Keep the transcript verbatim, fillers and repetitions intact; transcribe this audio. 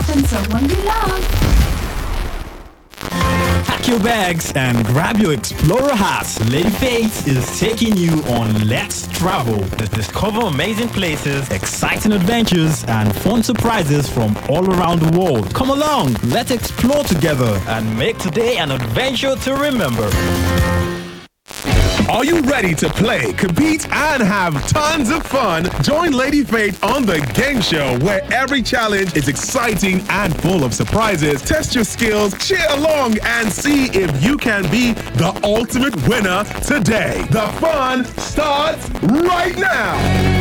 and someone you love. Pack your bags and grab your Explorer hats. Lady Faith is taking you on Let's Travel. Let's discover amazing places, exciting adventures, and fun surprises from all around the world. Come along, let's explore together and make today an adventure to remember. Are you ready to play, compete, and have tons of fun? Join Lady Faith on the game show where every challenge is exciting and full of surprises. Test your skills, cheer along, and see if you can be the ultimate winner today. The fun starts right now.